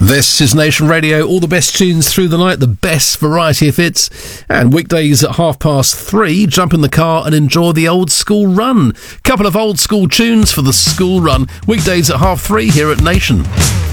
This is Nation Radio, all the best tunes through the night, the best variety of hits, and weekdays at 3:30, jump in the car and enjoy the old school run. Couple of old school tunes for the school run, weekdays at 3:30 here at Nation.